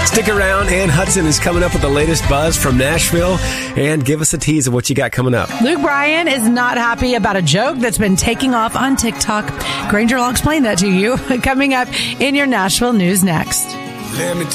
Stick around. Ann Hudson is coming up with the latest buzz from Nashville. And give us a tease of what you got coming up. Luke Bryan is not happy about a joke that's been taking off on TikTok. Granger will explain that to you coming up in your Nashville news next. Let me